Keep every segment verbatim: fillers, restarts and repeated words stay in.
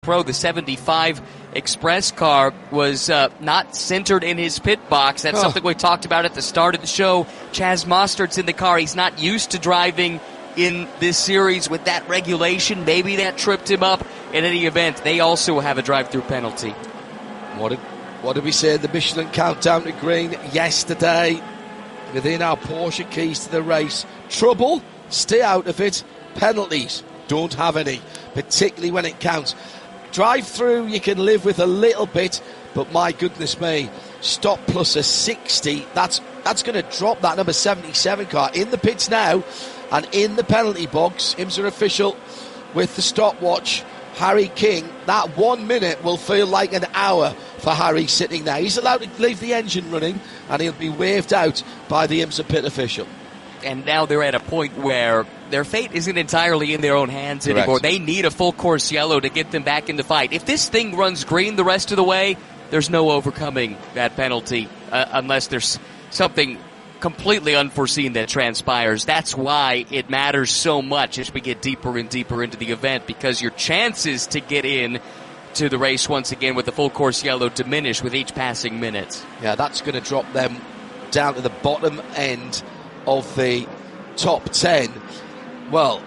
Pro, the seventy-five Express car, was uh, not centered in his pit box. That's oh. something we talked about at the start of the show. Chaz Mostert's in the car. He's not used to driving in this series with that regulation. Maybe that tripped him up. In any event, they also have a drive-through penalty. What did, what did we say in the Michelin Countdown to Green yesterday? Within our Porsche keys to the race. Trouble, stay out of it. Penalties, don't have any, particularly when it counts. Drive-through, you can live with a little bit, but my goodness me, stop plus a sixty, that's that's going to drop that number seventy-seven car in the pits now, and in the penalty box. IMSA official with the stopwatch, Harry King. That one minute will feel like an hour for Harry sitting there. He's allowed to leave the engine running, and he'll be waved out by the IMSA pit official. And now they're at a point where their fate isn't entirely in their own hands Correct. anymore. They need a full course yellow to get them back in the fight. If this thing runs green the rest of the way, there's no overcoming that penalty uh, unless there's something completely unforeseen that transpires. That's why it matters so much as we get deeper and deeper into the event, because your chances to get in to the race once again with the full course yellow diminish with each passing minute. Yeah, that's going to drop them down to the bottom end of the top ten. Well,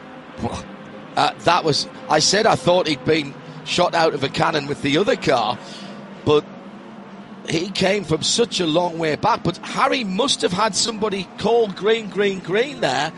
uh, that was, I said I thought he'd been shot out of a cannon with the other car, but he came from such a long way back. But Harry must have had somebody call green, green, green there,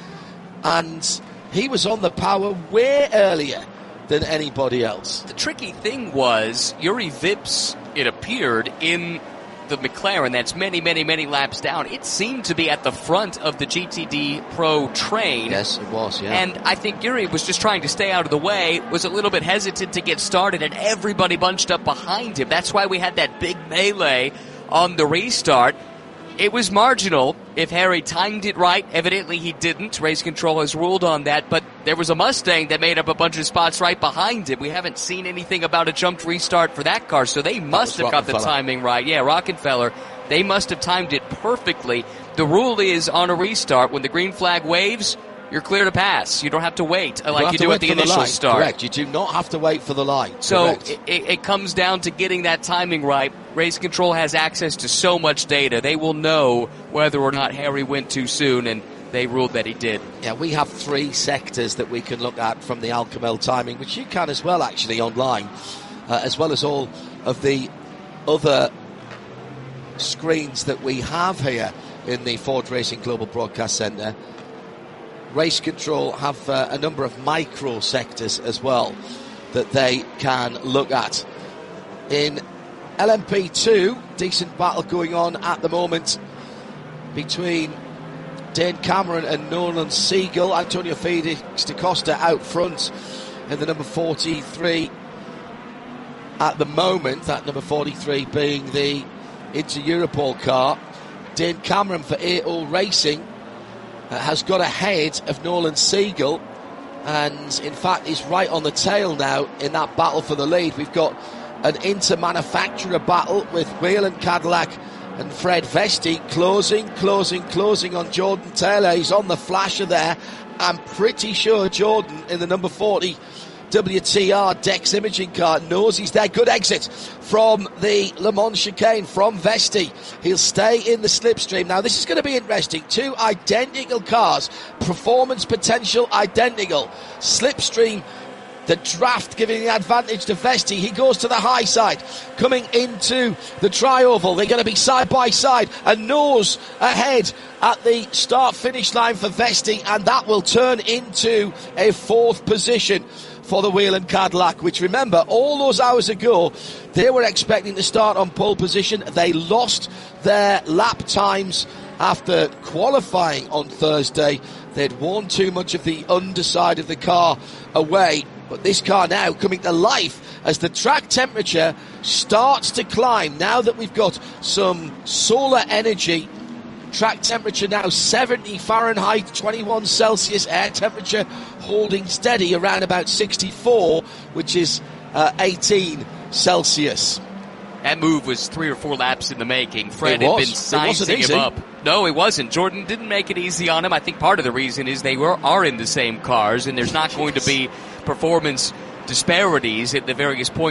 and he was on the power way earlier than anybody else. The tricky thing was Yuri Vips, it appeared, in the McLaren that's many, many, many laps down. It seemed to be at the front of the G T D Pro train. Yes, it was, yeah. And I think Yuri was just trying to stay out of the way, was a little bit hesitant to get started, and everybody bunched up behind him. That's why we had that big melee on the restart. It was marginal if Harry timed it right. Evidently he didn't. Race Control has ruled on that, but there was a Mustang that made up a bunch of spots right behind him. We haven't seen anything about a jumped restart for that car, so they must have got the timing right. Yeah, Rockefeller. They must have timed it perfectly. The rule is on a restart, when the green flag waves, you're clear to pass. You don't have to wait uh, like you, you do at the initial the start. Correct. You do not have to wait for the line. So it, it, it comes down to getting that timing right. Race Control has access to so much data. They will know whether or not Harry went too soon, and they ruled that he did. Yeah, we have three sectors that we can look at from the Alcamel timing, which you can as well actually online, uh, as well as all of the other screens that we have here in the Ford Racing Global Broadcast Centre. Race Control have uh, a number of micro sectors as well that they can look at. In L M P two, decent battle going on at the moment between Dane Cameron and Nolan Siegel. Antonio Felix da Costa out front in the number forty-three at the moment, that number forty-three being the Inter-Europol car. Dane Cameron for A O Racing Uh, has got ahead of Nolan Siegel, and in fact is right on the tail now in that battle for the lead. We've got an inter-manufacturer battle with Whelen Cadillac and Fred Vesti closing, closing, closing on Jordan Taylor. He's on the flasher there. I'm pretty sure Jordan in the number forty W T R Dex imaging car knows he's there. Good exit from the Le Mans chicane from Vesti. He'll stay in the slipstream. Now this is going to be interesting. Two identical cars, performance potential identical. Slipstream, the draft giving the advantage to Vesti. He goes to the high side, coming into the tri-oval. They're going to be side by side, a nose ahead at the start finish line for Vesti, and that will turn into a fourth position for the Whelen Cadillac, which, remember, all those hours ago they were expecting to start on pole position. They lost their lap times after qualifying on Thursday. They'd worn too much of the underside of the car away, but this car now coming to life as the track temperature starts to climb. Now that we've got some solar energy, track temperature now seventy Fahrenheit, twenty-one Celsius, air temperature holding steady around about sixty-four, which is uh, eighteen Celsius. That move was three or four laps in the making. Fred It had was. been It sizing wasn't easy. him up. No, it wasn't. Jordan didn't make it easy on him. I think part of the reason is they were are in the same cars, and there's not going to be performance disparities at the various points